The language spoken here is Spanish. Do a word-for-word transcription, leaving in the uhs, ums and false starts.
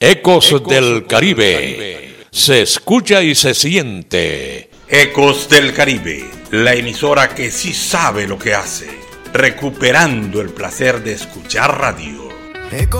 Ecos, Ecos del, del Caribe. Caribe. Se escucha y se siente. Ecos del Caribe, la emisora que sí sabe lo que hace, recuperando el placer de escuchar radio. Ecos